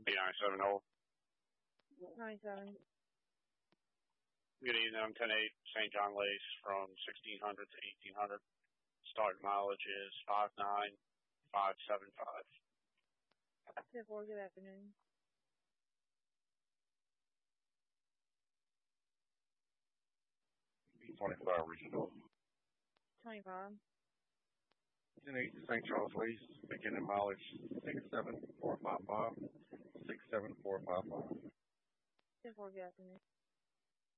B970. 97. Good evening. I'm 10-8 St. John Lace from 1600 to 1800. Start mileage is 59575. 4, good afternoon. B25 Regional. 25. 10-8 St. Charles Lace, beginning mileage 67455. 67455. 4, good afternoon.